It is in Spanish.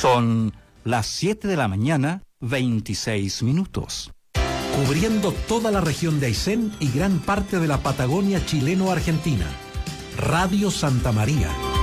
Son las 7 de la mañana, 26 minutos. Cubriendo toda la región de Aysén y gran parte de la Patagonia chileno-argentina. Radio Santa María.